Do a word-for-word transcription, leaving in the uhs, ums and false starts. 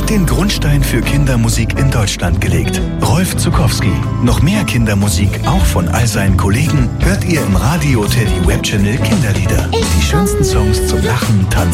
hat den Grundstein für Kindermusik in Deutschland gelegt. Rolf Zuckowski. Noch mehr Kindermusik, auch von all seinen Kollegen, hört ihr im Radio Teddy Web Channel Kinderlieder. Die schönsten Songs zum Lachen, Tanzen